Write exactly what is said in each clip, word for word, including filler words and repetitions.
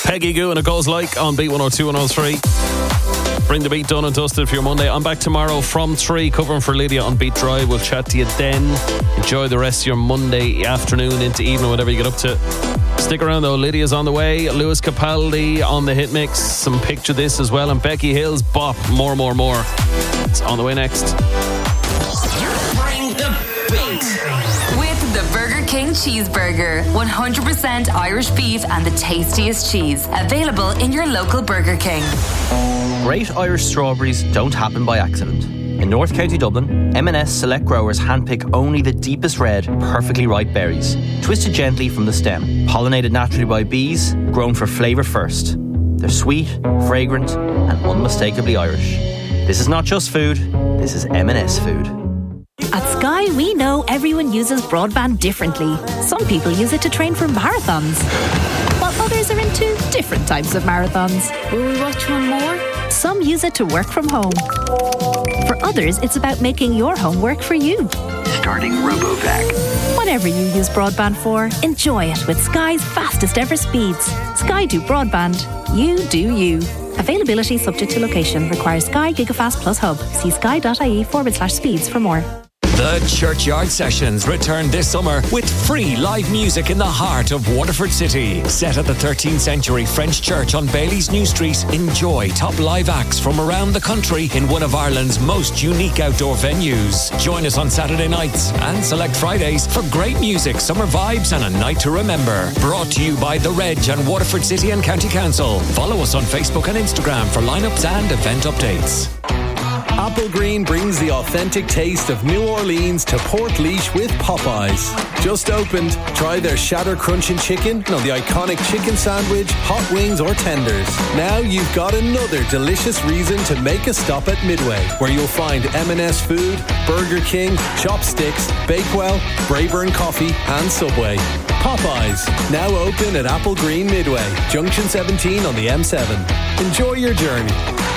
Peggy Goo and It Goes Like on Beat one oh two, one oh three. Bring the beat done and dusted for your Monday. I'm back tomorrow from three, covering for Lydia on Beat Drive. We'll chat to you then. Enjoy the rest of your Monday afternoon into evening, whatever you get up to. Stick around though, Lydia's on the way. Lewis Capaldi on the hit mix. Some Picture This as well. And Becky Hill's Bop. More, more, more. It's on the way next. Bring the beat. With the Burger King Cheeseburger. one hundred percent Irish beef and the tastiest cheese. Available in your local Burger King. Great Irish strawberries don't happen by accident. In North County Dublin, M and S select growers handpick only the deepest red, perfectly ripe berries, twisted gently from the stem, pollinated naturally by bees, grown for flavour first. They're sweet, fragrant, and unmistakably Irish. This is not just food, this is M and S food. At Sky, we know everyone uses broadband differently. Some people use it to train for marathons, while others are into different types of marathons. Will we watch one more? Some use it to work from home. For others, it's about making your home work for you. Starting RoboVac. Whatever you use broadband for, enjoy it with Sky's fastest ever speeds. Sky do broadband. You do you. Availability subject to location. Requires Sky Gigafast Plus Hub. See sky.ie forward slash speeds for more. The Churchyard Sessions return this summer with free live music in the heart of Waterford City. Set at the thirteenth century French church on Bailey's New Street, enjoy top live acts from around the country in one of Ireland's most unique outdoor venues. Join us on Saturday nights and select Fridays for great music, summer vibes and a night to remember. Brought to you by The Reg and Waterford City and County Council. Follow us on Facebook and Instagram for lineups and event updates. Apple Green brings the authentic taste of New Orleans to Portlaoise with Popeyes. Just opened, try their shatter crunching chicken on the iconic chicken sandwich, hot wings or tenders. Now you've got another delicious reason to make a stop at Midway, where you'll find M and S Food, Burger King, Chopsticks, Bakewell, Brayburn Coffee and Subway. Popeyes, now open at Apple Green Midway, Junction seventeen on the M seven. Enjoy your journey.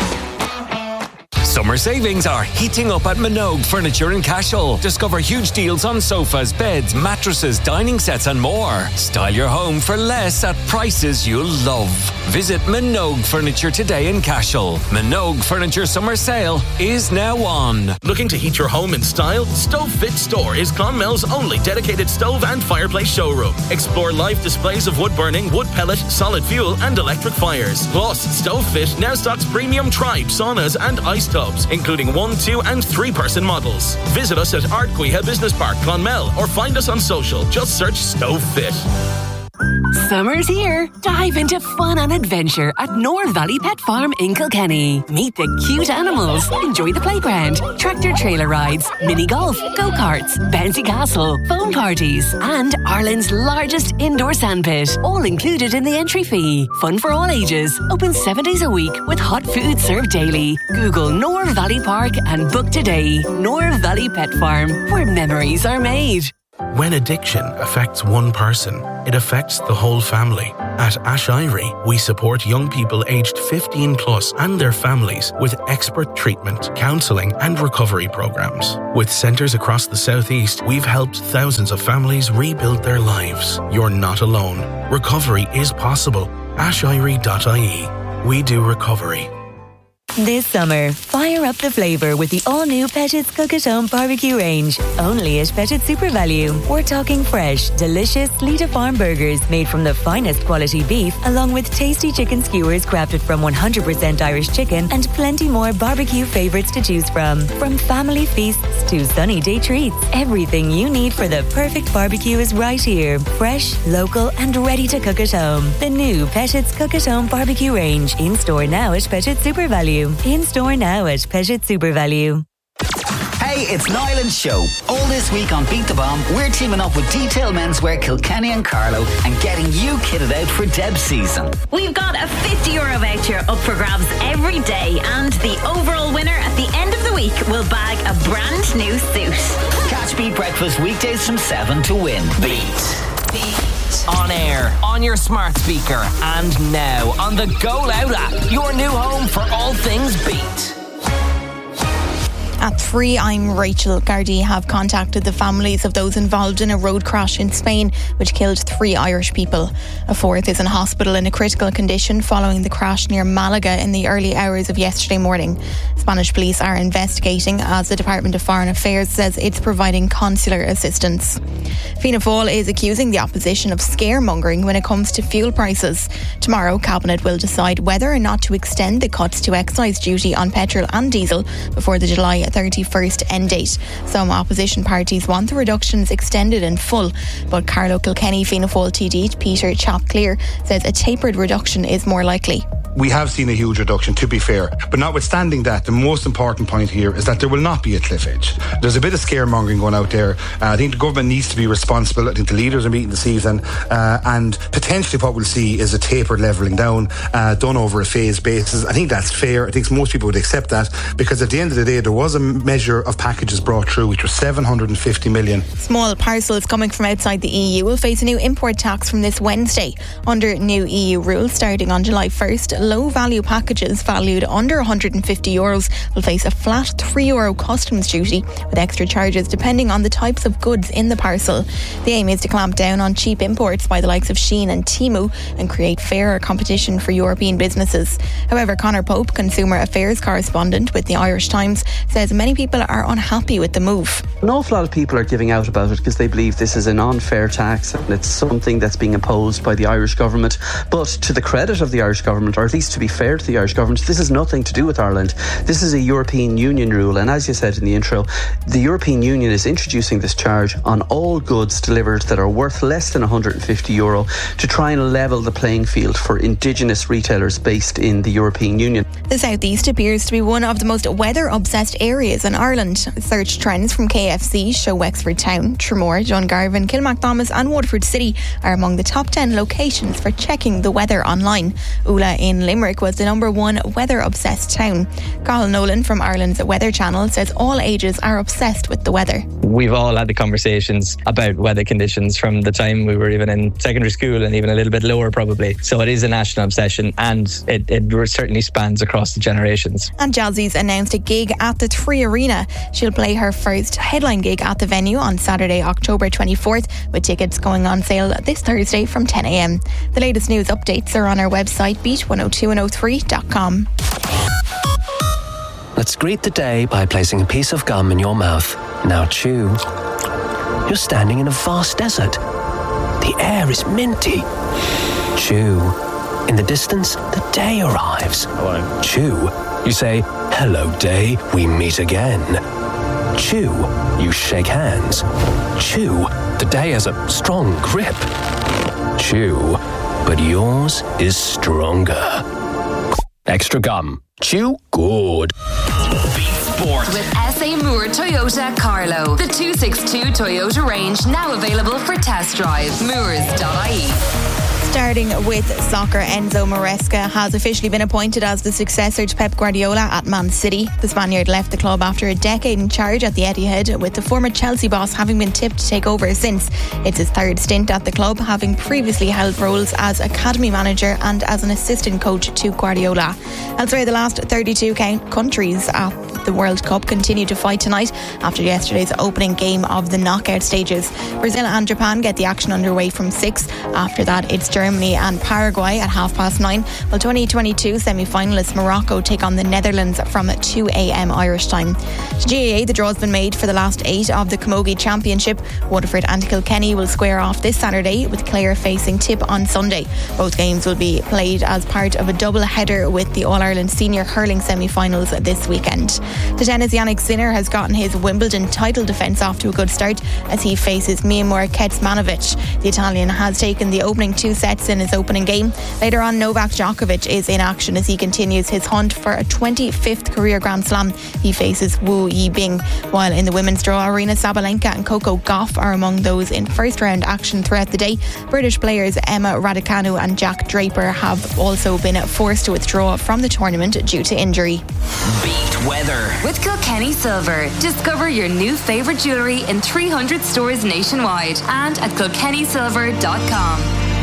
Summer savings are heating up at Minogue Furniture in Cashel. Discover huge deals on sofas, beds, mattresses, dining sets and more. Style your home for less at prices you'll love. Visit Minogue Furniture today in Cashel. Minogue Furniture Summer Sale is now on. Looking to heat your home in style? Stove Fit Store is Clonmel's only dedicated stove and fireplace showroom. Explore live displays of wood burning, wood pellet, solid fuel and electric fires. Plus, Stove Fit now stocks premium Tribe saunas and ice tubs, including one, two and three person models. Visit us at Ardcuiha Business Park, Clonmel, or find us on social. Just search Stove Fit. Summer's here. Dive into fun and adventure at Nor Valley Pet Farm in Kilkenny. Meet the cute animals, enjoy the playground, tractor trailer rides, mini golf, go-karts, bouncy castle, foam parties, and Ireland's largest indoor sandpit. All included in the entry fee. Fun for all ages. Open seven days a week with hot food served daily. Google Nor Valley Park and book today. Nor Valley Pet Farm, where memories are made. When addiction affects one person, it affects the whole family. At Ash Ivory, we support young people aged fifteen plus and their families with expert treatment, counselling and recovery programs. With centres across the southeast, we've helped thousands of families rebuild their lives. You're not alone. Recovery is possible. ash ivory dot I E. We do recovery. This summer, fire up the flavour with the all-new Petit's Cook at Home barbecue range. Only at Petit's Super Value. We're talking fresh, delicious Lita Farm burgers made from the finest quality beef, along with tasty chicken skewers crafted from one hundred percent Irish chicken and plenty more barbecue favourites to choose from. From family feasts to sunny day treats, everything you need for the perfect barbecue is right here. Fresh, local and ready to cook at home. The new Petit's Cook at Home barbecue range. In store now at Petit's Super Value. In store now at Petit's Super Value. Hey, it's Niall and Show. All this week on Beat the Bomb, we're teaming up with Detail Menswear, Kilkenny and Carlow and getting you kitted out for Deb season. We've got a fifty euro voucher up for grabs every day, and the overall winner at the end of the week will bag a brand new suit. Catch Beat Breakfast weekdays from seven to win. Beat. Beat. On air, on your smart speaker, and now on the Go Loud app, your new home for all things Beat. At three, I'm Rachel. Gardaí have contacted the families of those involved in a road crash in Spain which killed three Irish people. A fourth is in hospital in a critical condition following the crash near Malaga in the early hours of yesterday morning. Spanish police are investigating as the Department of Foreign Affairs says it's providing consular assistance. Fianna Fáil is accusing the opposition of scaremongering when it comes to fuel prices. Tomorrow, Cabinet will decide whether or not to extend the cuts to excise duty on petrol and diesel before the July thirty-first end date. Some opposition parties want the reductions extended in full, but Carlo Kilkenny, Fianna Fáil T D Peter Chapclear says a tapered reduction is more likely. We have seen a huge reduction, to be fair. But notwithstanding that, the most important point here is that there will not be a cliff edge. There's a bit of scaremongering going out there. Uh, I think the government needs to be responsible. I think the leaders are meeting this evening. Uh, and potentially what we'll see is a tapered levelling down, uh, done over a phased basis. I think that's fair. I think most people would accept that, because at the end of the day, there was a measure of packages brought through, which was seven hundred fifty million. Small parcels coming from outside the E U will face a new import tax from this Wednesday. Under new E U rules, starting on July first, low-value packages valued under one hundred fifty euros will face a flat three euro customs duty with extra charges depending on the types of goods in the parcel. The aim is to clamp down on cheap imports by the likes of Shein and Temu and create fairer competition for European businesses. However, Conor Pope, Consumer Affairs correspondent with the Irish Times, says many people are unhappy with the move. An awful lot of people are giving out about it because they believe this is an unfair tax and it's something that's being imposed by the Irish government. But to the credit of the Irish government, or at least to be fair to the Irish government, this has nothing to do with Ireland. This is a European Union rule, and as you said in the intro, the European Union is introducing this charge on all goods delivered that are worth less than one hundred fifty euro to try and level the playing field for indigenous retailers based in the European Union. The southeast appears to be one of the most weather-obsessed areas in Ireland. Search trends from K F C show Wexford Town, Tramore, Dungarvan, Kilmacthomas and Waterford City are among the top ten locations for checking the weather online. Ula in Limerick was the number one weather-obsessed town. Cathal Nolan from Ireland's Weather Channel says all ages are obsessed with the weather. We've all had the conversations about weather conditions from the time we were even in secondary school and even a little bit lower probably. So it is a national obsession, and it, it certainly spans across the generations. And Jazzy's announced a gig at the Three Arena. She'll play her first headline gig at the venue on Saturday, October twenty-fourth, with tickets going on sale this Thursday from ten a.m. The latest news updates are on our website, beat one oh two and oh three dot com. Let's greet the day by placing a piece of gum in your mouth. Now chew. You're standing in a vast desert. The air is minty. Chew. In the distance, the day arrives. Hello. Chew. You say, hello day, we meet again. Chew. You shake hands. Chew. The day has a strong grip. Chew. But yours is stronger. Extra gum. Chew good. Beat Sport with S A Moore Toyota Carlo. The two sixty-two Toyota range now available for test drive. Moores dot I E. Starting with soccer, Enzo Maresca has officially been appointed as the successor to Pep Guardiola at Man City. The Spaniard left the club after a decade in charge at the Etihad, with the former Chelsea boss having been tipped to take over since. It's his third stint at the club, having previously held roles as academy manager and as an assistant coach to Guardiola. Elsewhere, the last thirty-two countries at the World Cup continue to fight tonight after yesterday's opening game of the knockout stages. Brazil and Japan get the action underway from six. After that, it's Germany and Paraguay at half past nine, while twenty twenty-two semi-finalists Morocco take on the Netherlands from two a.m. Irish time. To G A A, the draw has been made for the last eight of the Camogie Championship. Waterford and Kilkenny will square off this Saturday, with Clare facing Tip on Sunday. Both games will be played as part of a double header with the All-Ireland Senior Hurling semi-finals this weekend. The tennis, Yannick Sinner has gotten his Wimbledon title defence off to a good start as he faces Miomir Kecmanovic. The Italian has taken the opening two sets in his opening game. Later on, Novak Djokovic is in action as he continues his hunt for a twenty-fifth career Grand Slam. He faces Wu Yibing. While in the women's draw, Aryna Sabalenka and Coco Gauff are among those in first round action throughout the day. British players Emma Raducanu and Jack Draper have also been forced to withdraw from the tournament due to injury. Beat weather with Kilkenny Silver. Discover your new favourite jewellery in three hundred stores nationwide and at kilkenny silver dot com.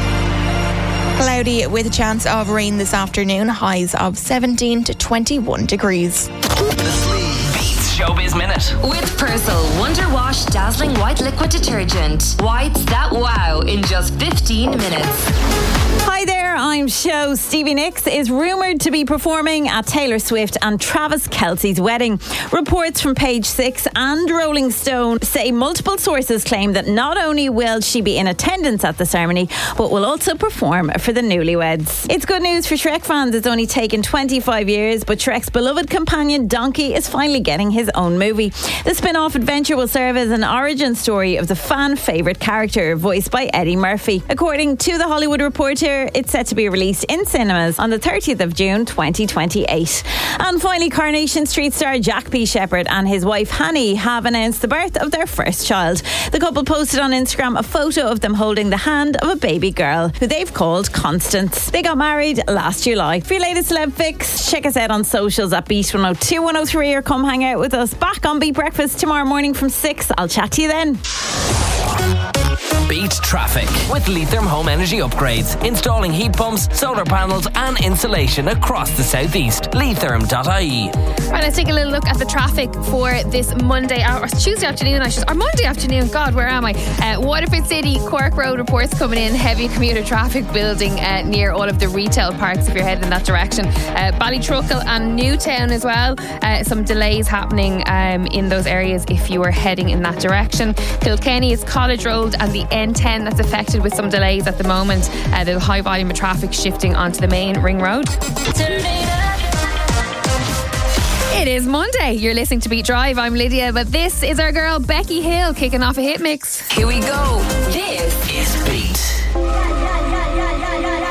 Cloudy with a chance of rain this afternoon. Highs of seventeen to twenty-one degrees. Beats Showbiz it with Persil Wonder Wash Dazzling White Liquid Detergent. Whites that wow in just fifteen minutes. Hi there, I'm Show. Stevie Nicks is rumoured to be performing at Taylor Swift and Travis Kelce's wedding. Reports from Page Six and Rolling Stone say multiple sources claim that not only will she be in attendance at the ceremony, but will also perform for the newlyweds. It's good news for Shrek fans. It's only taken twenty-five years, but Shrek's beloved companion Donkey is finally getting his own movie. The spin-off adventure will serve as an origin story of the fan favourite character, voiced by Eddie Murphy. According to The Hollywood Reporter, it's set to be released in cinemas on the thirtieth of June twenty twenty-eight. And finally, Coronation Street star Jack P. Shepherd and his wife Hanny have announced the birth of their first child. The couple posted on Instagram a photo of them holding the hand of a baby girl who they've called Constance. They got married last July. For your latest celeb fix, check us out on socials at Beat one oh two one oh three or come hang out with us back on Beat Breakfast tomorrow morning from six. I'll chat to you then. Beat traffic with Leitherm Home Energy Upgrades. Installing heat pumps, solar panels and insulation across the southeast. Leitherm dot I E. Right, let's take a little look at the traffic for this Monday, or Tuesday afternoon, I should, or Monday afternoon. God, where am I? Uh, Waterford City, Cork Road reports coming in. Heavy commuter traffic building uh, near all of the retail parks if you're heading in that direction. Uh, Ballytruckle and Newtown as well. Uh, some delays happening um, in those areas if you are heading in that direction. Kilkenny is College Road and the N ten that's affected with some delays at the moment. Uh, there's a high volume of traffic shifting onto the main ring road. It is Monday. You're listening to Beat Drive. I'm Lydia, but this is our girl Becky Hill kicking off a hit mix. Here we go. This is Beat.